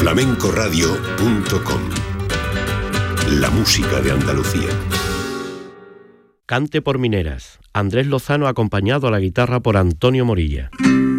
flamencoradio.com. La música de Andalucía. Cante por Mineras. Andrés Lozano acompañado a la guitarra por Antonio Morilla.